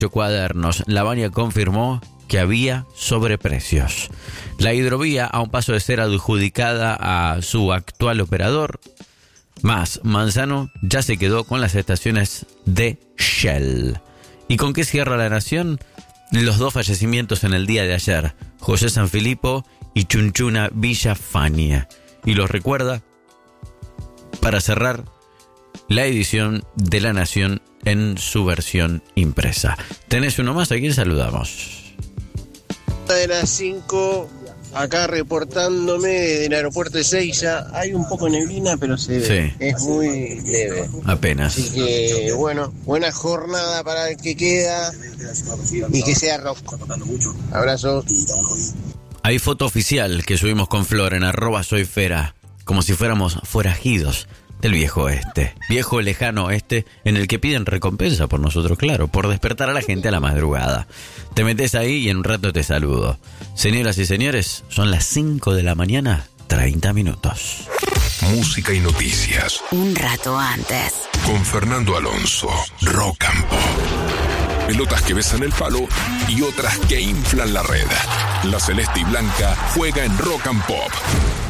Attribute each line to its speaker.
Speaker 1: cuadernos. La Baña confirmó que había sobreprecios. La hidrovía, a un paso de ser adjudicada a su actual operador, más Manzano ya se quedó con las estaciones de Shell. ¿Y con qué cierra La Nación? Los 2 fallecimientos en el día de ayer, José Sanfilippo y Chunchuna Villafaña. Y los recuerda para cerrar la edición de La Nación en su versión impresa. ¿Tenés uno más? ¿A quién saludamos?
Speaker 2: De las 5, acá reportándome del aeropuerto de Seiza. Hay un poco de neblina, pero se ve. Sí. Es muy leve.
Speaker 1: Apenas.
Speaker 2: Así que, bueno, buena jornada para el que queda y que sea rock. Abrazo.
Speaker 1: Hay foto oficial que subimos con Flor en @soyfera, como si fuéramos forajidos del viejo oeste, viejo lejano oeste, en el que piden recompensa por nosotros, claro, por despertar a la gente a la madrugada. Te metes ahí y en un rato te saludo. Señoras y señores, son las 5 de la mañana, 30 minutos.
Speaker 3: Música y noticias.
Speaker 4: Un rato antes.
Speaker 3: Con Fernando Alonso, Rock and Pop. Pelotas que besan el palo y otras que inflan la red. La celeste y blanca juega en Rock and Pop.